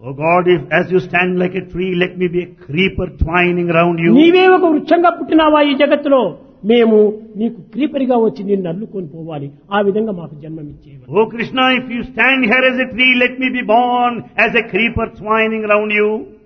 Oh God, if as you stand like a tree, let me be a creeper twining around you. నీవే ఒక వృక్షంగా పుట్టినావా ఈ జగత్తులో, మేము నీకు క్రీపరిగా వచ్చి నిన్ను అల్లుకొని పోవాలి, ఆ విధంగా మాకు జన్మమిచ్చేవారు. Oh Krishna, if you stand here as a tree, let me be born as a creeper twining around you.